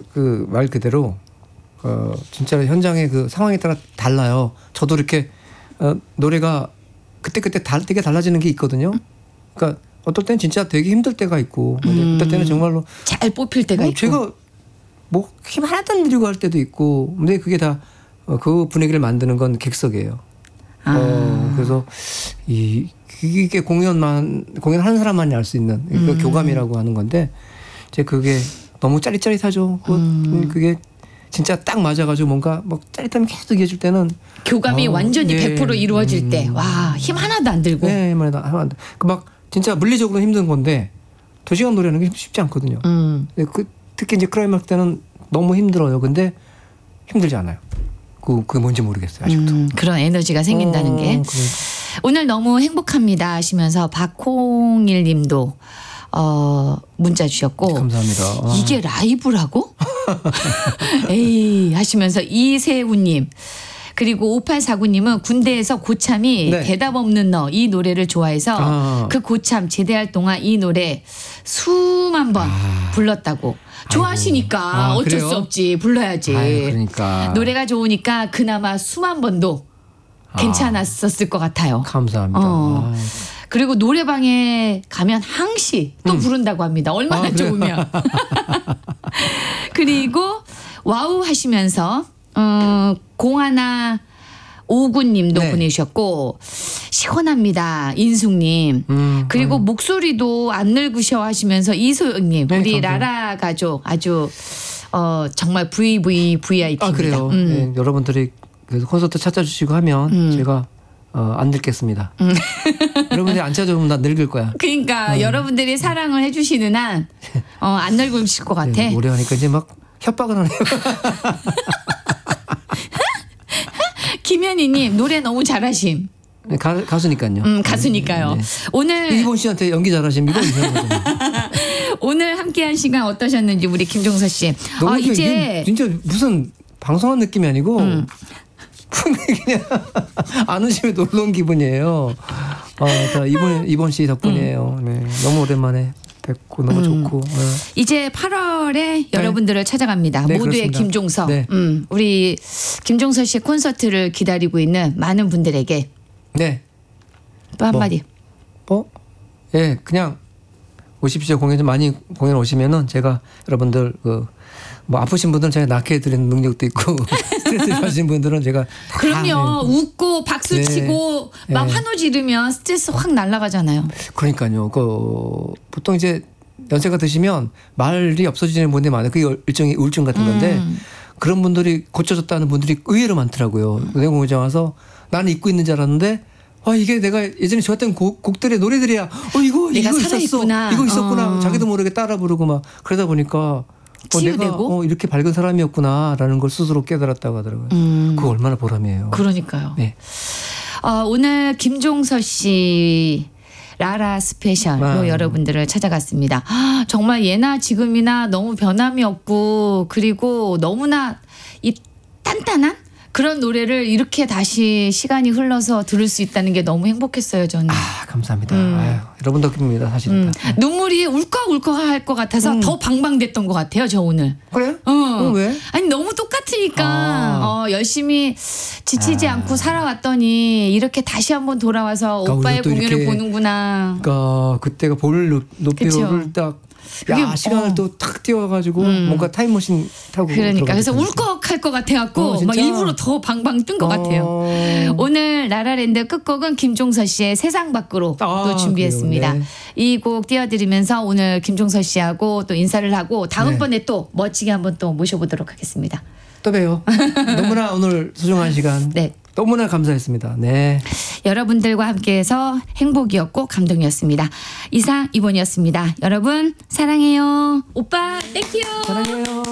그 말 그대로 진짜 현장의 그 상황에 따라 달라요. 저도 이렇게 노래가 그때 되게 달라지는 게 있거든요. 그러니까 어떨 때는 진짜 되게 힘들 때가 있고 어떨 때는 정말로 잘 뽑힐 때가 있고 제가 뭐 힘 하나도 안 들이고 할 때도 있고 근데 그게 다 그 분위기를 만드는 건 객석이에요. 그래서 이게 공연하는 사람만이 알 수 있는 그 교감이라고 하는 건데 이제 그게 너무 짜릿짜릿하죠. 그게 진짜 딱 맞아가지고 뭔가 막 짜릿함이 계속 이어질 때는 교감이 완전히 네. 100% 이루어질 때 와 힘 하나도 안 들고 네, 힘 하나도 안 들고 막 진짜 물리적으로 힘든 건데 2시간 노래하는 게 쉽지 않거든요. 특히 이제 클라이막스 때는 너무 힘들어요. 근데 힘들지 않아요. 그게 뭔지 모르겠어요. 아직도. 그런 에너지가 생긴다는 게. 오늘 너무 행복합니다 하시면서 박홍일 님도 문자 주셨고. 감사합니다. 이게 라이브라고? 에이 하시면서 이세훈 님. 그리고 5849님은 군대에서 고참이 네. 대답 없는 너 이 노래를 좋아해서 그 고참 제대할 동안 이 노래 수만 번 불렀다고. 좋아하시니까 어쩔 그래요? 수 없지 불러야지. 그러니까 노래가 좋으니까 그나마 수만 번도 괜찮았었을 것 같아요. 감사합니다. 그리고 노래방에 가면 항시 또 부른다고 합니다. 얼마나 좋으면. 그리고 와우 하시면서 공하나 오구님도 네. 보내주셨고 시원합니다 인숙님 그리고 목소리도 안 늙으셔 하시면서 이소영님 네, 우리 감사합니다. 라라 가족 아주 정말 VVVIP입니다. 그래요. 네, 여러분들이 그래서 콘서트 찾아주시고 하면 제가 안 늙겠습니다. 여러분들이 안 찾아오면 나 늙을 거야. 그러니까 여러분들이 사랑을 해주시는 한 안 늙으실 것 같아. 네, 오래 하니까 이제 막 협박을 하네요. 김현희님 노래 너무 잘하심. 네, 가수니까요. 가수니까요. 네. 오늘 이번 씨한테 연기 잘하십니까? 오늘 함께한 시간 어떠셨는지 우리 김종서 씨. 이제 진짜 무슨 방송한 느낌이 아니고 그냥 안 오시면 놀러 온 기분이에요. 다 이번 씨 덕분이에요. 네, 너무 오랜만에 뵙고 너무 좋고. 이제 8월에 여러분들을 찾아갑니다. 네, 모두의 그렇습니다. 김종서. 네. 우리 김종서 씨의 콘서트를 기다리고 있는 많은 분들에게 네. 또 한마디. 예, 그냥 오십시오. 공연 좀 많이 공연 오시면은 제가 여러분들 아프신 분들은 제가 낫게 해드리는 능력도 있고 스트레스 받으신 분들은 제가 그럼요. 웃고 박수 네. 치고 막 네. 환호 지르면 스트레스 확 날아가잖아요. 그러니까요. 보통 이제 연세가 드시면 말이 없어지는 분들이 많아요. 그게 일종의 우울증 같은 건데 그런 분들이 고쳐졌다는 분들이 의외로 많더라고요. 공연장 와서 나는 잊고 있는 줄 알았는데 이게 내가 예전에 좋아했던 곡들의 노래들이야. 이거 살아있구나. 이거 있었구나. 자기도 모르게 따라 부르고 막 그러다 보니까 내가 이렇게 밝은 사람이었구나라는 걸 스스로 깨달았다고 하더라고요. 그거 얼마나 보람이에요. 그러니까요. 네. 오늘 김종서 씨 라라 스페셜로 여러분들을 찾아갔습니다. 정말 예나 지금이나 너무 변함이 없고 그리고 너무나 이 단단한 그런 노래를 이렇게 다시 시간이 흘러서 들을 수 있다는 게 너무 행복했어요, 저는. 감사합니다. 여러분 덕분입니다, 사실은. 눈물이 울컥울컥 할 것 같아서 더 방방됐던 것 같아요, 저 오늘. 그래요? 왜? 아니 너무 똑같으니까 열심히 지치지 않고 살아왔더니 이렇게 다시 한번 돌아와서 그러니까 오빠의 공연을 보는구나. 그러니까 그때가 볼 높이를 딱 시간을 또 탁 띄워가지고 뭔가 타임머신 타고 그러니까 그래서 울컥할 것 같아갖고 막 일부러 더 방방 뜬 것 같아요. 오늘 라라랜드 끝곡은 김종서 씨의 세상 밖으로 또 준비했습니다. 네. 이 곡 띄워드리면서 오늘 김종서 씨하고 또 인사를 하고 다음번에 또 멋지게 한번 또 모셔보도록 하겠습니다. 또 봬요. 너무나 오늘 소중한 시간 너무나 감사했습니다. 네. 여러분들과 함께해서 행복이었고 감동이었습니다. 이상 이본이었습니다. 여러분 사랑해요. 오빠 땡큐. 사랑해요.